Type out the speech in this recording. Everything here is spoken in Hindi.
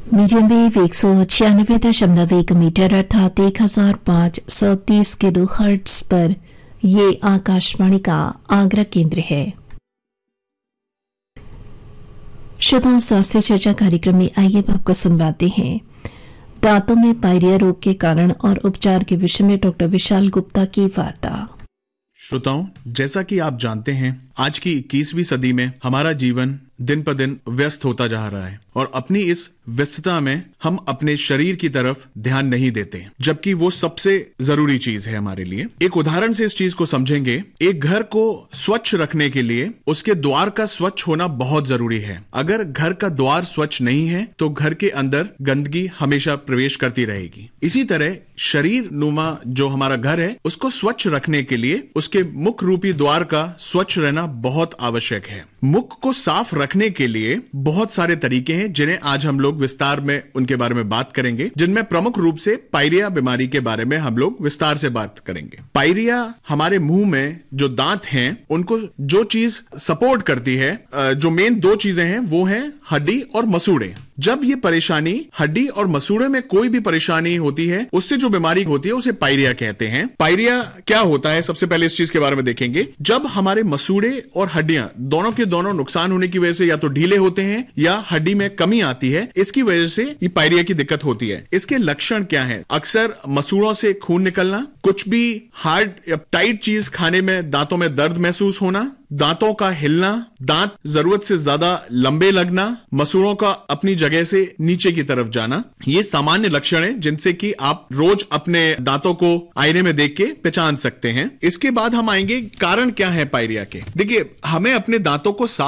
मीडियम वेव 196.1 मीटर अर्थात 1530 किलो हर्ट्ज पर ये आकाशवाणी का आगरा केंद्र है। श्रोताओं, स्वास्थ्य चर्चा कार्यक्रम में आइए अब आपको सुनवाते हैं दांतों में पायरिया रोग के कारण और उपचार के विषय में डॉक्टर विशाल गुप्ता की वार्ता। श्रोताओं, जैसा कि आप जानते हैं, आज की 21वीं सदी में हमारा जीवन दिन पर दिन व्यस्त होता जा रहा है और अपनी इस व्यस्तता में हम अपने शरीर की तरफ ध्यान नहीं देते, जबकि वो सबसे जरूरी चीज है हमारे लिए। एक उदाहरण से इस चीज को समझेंगे। एक घर को स्वच्छ रखने के लिए उसके द्वार का स्वच्छ होना बहुत जरूरी है। अगर घर का द्वार स्वच्छ नहीं है तो घर के अंदर गंदगी हमेशा प्रवेश करती रहेगी। इसी तरह शरीर नुमा जो हमारा घर है, उसको स्वच्छ रखने के लिए उसके मुख रूपी द्वार का स्वच्छ रहना बहुत आवश्यक है। मुख को साफ रखने के लिए बहुत सारे तरीके हैं, जिन्हें आज हम लोग विस्तार में उनके बारे में बात करेंगे, जिनमें प्रमुख रूप से पायरिया बीमारी के बारे में हम लोग विस्तार से बात करेंगे। पायरिया हमारे मुंह में जो दांत हैं, उनको जो चीज सपोर्ट करती है, जो मेन दो चीजें हैं, वो हैं हड्डी और मसूड़े। जब ये परेशानी हड्डी और मसूड़े में कोई भी परेशानी होती है, उससे जो बीमारी होती है उसे पायरिया कहते हैं। पायरिया क्या होता है, सबसे पहले इस चीज के बारे में देखेंगे। जब हमारे मसूड़े और हड्डियां दोनों के दोनों नुकसान होने की वजह से या तो ढीले होते हैं या हड्डी में कमी आती है, इसकी वजह से ये पायरिया की दिक्कत होती है। इसके लक्षण क्या है? अक्सर मसूड़ों से खून निकलना, कुछ भी हार्ड या टाइट चीज खाने में दांतों में दर्द महसूस होना, दांतों का हिलना, दांत जरूरत से ज्यादा लंबे लगना, मसूड़ों का अपनी जगह से नीचे की तरफ जाना, ये सामान्य लक्षण हैं जिनसे कि आप रोज अपने दांतों को आईने में देख के पहचान सकते हैं। इसके बाद हम आएंगे कारण क्या है पायरिया के। देखिए, हमें अपने दांतों को साफ